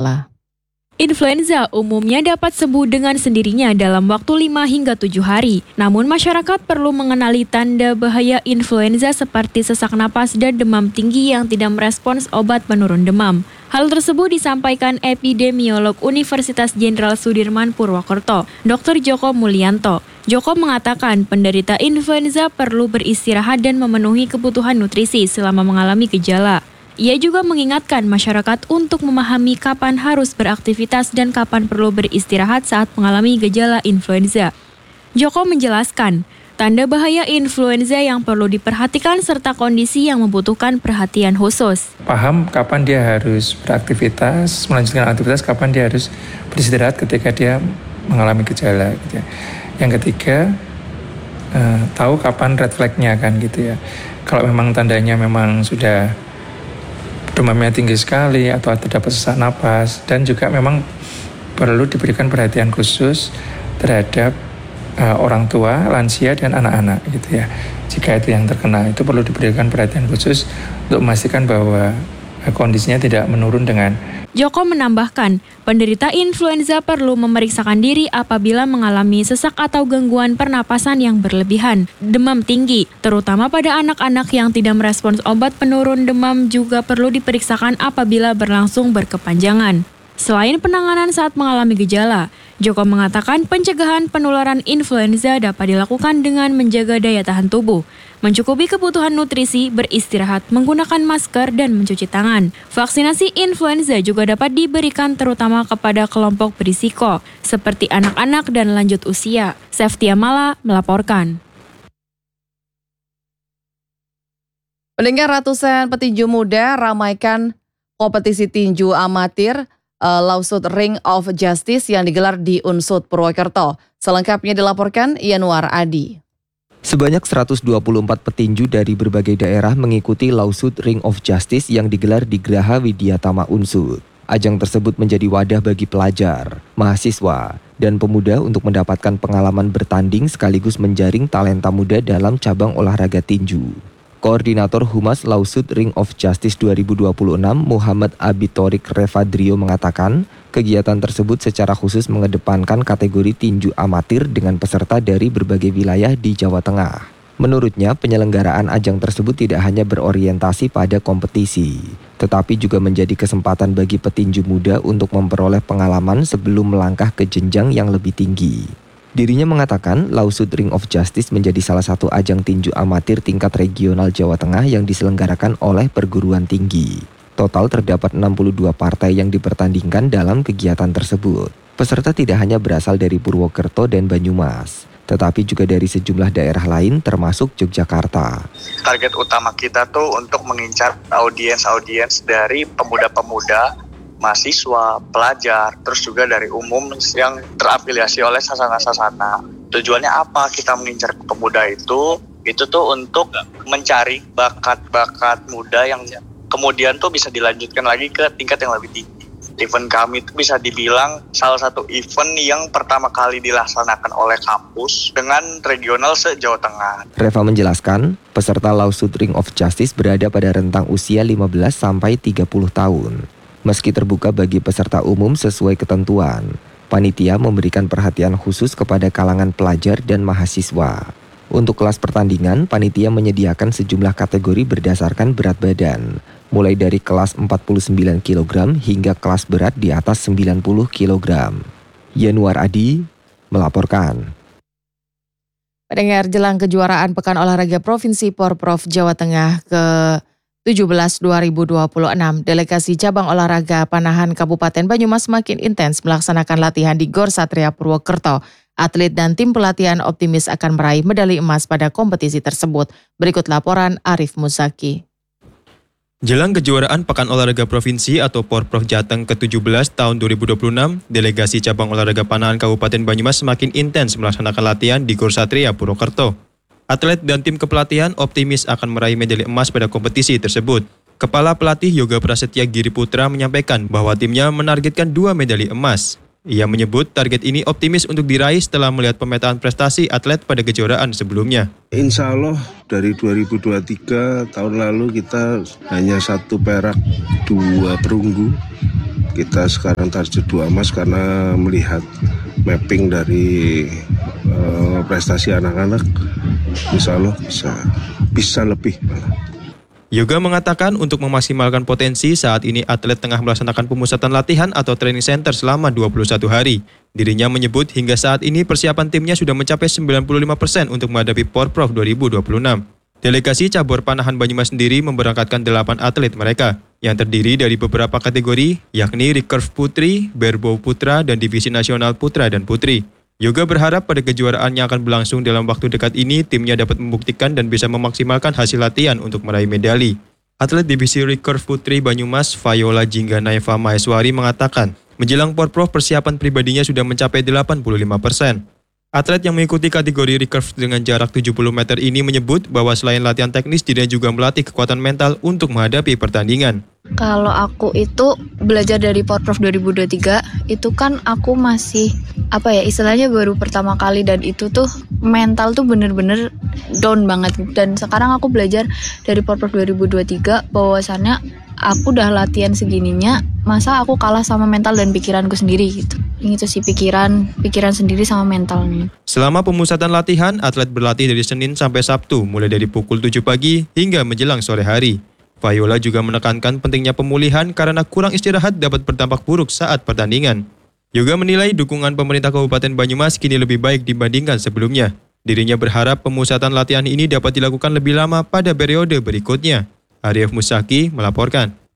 gejala. Influenza umumnya dapat sembuh dengan sendirinya dalam waktu 5 hingga 7 hari. Namun masyarakat perlu mengenali tanda bahaya influenza seperti sesak napas dan demam tinggi yang tidak merespons obat penurun demam. Hal tersebut disampaikan epidemiolog Universitas Jenderal Sudirman Purwokerto, Dr. Joko Mulyanto. Joko mengatakan penderita influenza perlu beristirahat dan memenuhi kebutuhan nutrisi selama mengalami gejala. Ia juga mengingatkan masyarakat untuk memahami kapan harus beraktivitas dan kapan perlu beristirahat saat mengalami gejala influenza. Joko menjelaskan, tanda bahaya influenza yang perlu diperhatikan serta kondisi yang membutuhkan perhatian khusus. Paham kapan dia harus beraktivitas, melanjutkan aktivitas, kapan dia harus beristirahat ketika dia mengalami gejala. Gitu ya. Yang ketiga, tahu kapan red flag-nya kan gitu ya. Kalau memang tandanya memang sudah demamnya tinggi sekali atau terdapat sesak napas, dan juga memang perlu diberikan perhatian khusus terhadap orang tua, lansia dan anak-anak gitu ya. Jika itu yang terkena, itu perlu diberikan perhatian khusus untuk memastikan bahwa kondisinya tidak menurun dengan. Joko menambahkan, penderita influenza perlu memeriksakan diri apabila mengalami sesak atau gangguan pernapasan yang berlebihan, demam tinggi, terutama pada anak-anak yang tidak merespons obat penurun demam juga perlu diperiksakan apabila berlangsung berkepanjangan. Selain penanganan saat mengalami gejala, Joko mengatakan pencegahan penularan influenza dapat dilakukan dengan menjaga daya tahan tubuh, mencukupi kebutuhan nutrisi, beristirahat, menggunakan masker, dan mencuci tangan. Vaksinasi influenza juga dapat diberikan terutama kepada kelompok berisiko, seperti anak-anak dan lanjut usia. Seftia Mala melaporkan. Pendengar, ratusan petinju muda ramaikan kompetisi tinju amatir Lawsuit Ring of Justice yang digelar di Unsud Purwokerto. Selengkapnya dilaporkan Yanuar Adi. Sebanyak 124 petinju dari berbagai daerah mengikuti Lawsuit Ring of Justice yang digelar di Graha Widyatama Unsud. Ajang tersebut menjadi wadah bagi pelajar, mahasiswa, dan pemuda untuk mendapatkan pengalaman bertanding sekaligus menjaring talenta muda dalam cabang olahraga tinju. Koordinator Humas Lawsuit Ring of Justice 2026 Muhammad Abitorik Revadrio mengatakan, kegiatan tersebut secara khusus mengedepankan kategori tinju amatir dengan peserta dari berbagai wilayah di Jawa Tengah. Menurutnya, penyelenggaraan ajang tersebut tidak hanya berorientasi pada kompetisi, tetapi juga menjadi kesempatan bagi petinju muda untuk memperoleh pengalaman sebelum melangkah ke jenjang yang lebih tinggi. Dirinya mengatakan Lawsuit Ring of Justice menjadi salah satu ajang tinju amatir tingkat regional Jawa Tengah yang diselenggarakan oleh perguruan tinggi. Total terdapat 62 partai yang dipertandingkan dalam kegiatan tersebut. Peserta tidak hanya berasal dari Purwokerto dan Banyumas, tetapi juga dari sejumlah daerah lain termasuk Yogyakarta. Target utama kita tuh untuk mengincar audiens dari pemuda-pemuda, mahasiswa, pelajar, terus juga dari umum yang terafiliasi oleh sasana-sasana. Tujuannya apa kita mengincar pemuda itu tuh untuk mencari bakat-bakat muda yang kemudian tuh bisa dilanjutkan lagi ke tingkat yang lebih tinggi. Event kami itu bisa dibilang salah satu event yang pertama kali dilaksanakan oleh kampus dengan regional se-Jawa Tengah. Reva menjelaskan, peserta Lawsuit Ring of Justice berada pada rentang usia 15 sampai 30 tahun. Meski terbuka bagi peserta umum sesuai ketentuan, panitia memberikan perhatian khusus kepada kalangan pelajar dan mahasiswa. Untuk kelas pertandingan, panitia menyediakan sejumlah kategori berdasarkan berat badan, mulai dari kelas 49 kg hingga kelas berat di atas 90 kg. Yanuar Adi melaporkan. Pendengar, jelang kejuaraan Pekan Olahraga Provinsi Porprov Jawa Tengah ke-17 2026, delegasi cabang olahraga panahan Kabupaten Banyumas makin intens melaksanakan latihan di Gor Satria Purwokerto. Atlet dan tim pelatihan optimis akan meraih medali emas pada kompetisi tersebut. Berikut laporan Arif Muzaki. Jelang kejuaraan Pekan Olahraga Provinsi atau Porprov Jateng ke-17 tahun 2026, delegasi cabang olahraga panahan Kabupaten Banyumas semakin intens melaksanakan latihan di Gor Satria Purwokerto. Atlet dan tim kepelatihan optimis akan meraih medali emas pada kompetisi tersebut. Kepala Pelatih Yoga Prasetya Giri Putra menyampaikan bahwa timnya menargetkan 2 medali emas. Ia menyebut target ini optimis untuk diraih setelah melihat pemetaan prestasi atlet pada kejuaraan sebelumnya. Insya Allah dari 2023 tahun lalu kita hanya 1 perak 2 perunggu. Kita sekarang target 2 emas karena melihat mapping dari prestasi anak-anak, insya Allah bisa lebih malah. Yoga mengatakan untuk memaksimalkan potensi saat ini atlet tengah melaksanakan pemusatan latihan atau training center selama 21 hari. Dirinya menyebut hingga saat ini persiapan timnya sudah mencapai 95% untuk menghadapi Porprov 2026. Delegasi cabur panahan Banyumas sendiri memberangkatkan 8 atlet mereka yang terdiri dari beberapa kategori yakni recurve putri, barebow putra, dan divisi nasional putra dan putri. Yoga berharap pada kejuaraan yang akan berlangsung dalam waktu dekat ini, timnya dapat membuktikan dan bisa memaksimalkan hasil latihan untuk meraih medali. Atlet divisi recurve putri Banyumas, Viola Jingganaiva Maheswari mengatakan, menjelang Porprov persiapan pribadinya sudah mencapai 85%. Atlet yang mengikuti kategori recurve dengan jarak 70 meter ini menyebut bahwa selain latihan teknis, dirinya juga melatih kekuatan mental untuk menghadapi pertandingan. Kalau aku itu belajar dari Porprov 2023, itu kan aku masih istilahnya baru pertama kali, dan itu tuh mental tuh bener-bener down banget. Dan sekarang aku belajar dari Porprov 2023 bahwasannya aku udah latihan segininya, masa aku kalah sama mental dan pikiranku sendiri gitu. Itu sih pikiran sendiri sama mentalnya. Selama pemusatan latihan, atlet berlatih dari Senin sampai Sabtu, mulai dari pukul 7 pagi hingga menjelang sore hari. Viola juga menekankan pentingnya pemulihan karena kurang istirahat dapat berdampak buruk saat pertandingan. Yoga menilai dukungan pemerintah Kabupaten Banyumas kini lebih baik dibandingkan sebelumnya. Dirinya berharap pemusatan latihan ini dapat dilakukan lebih lama pada periode berikutnya. Arif Musaki melaporkan.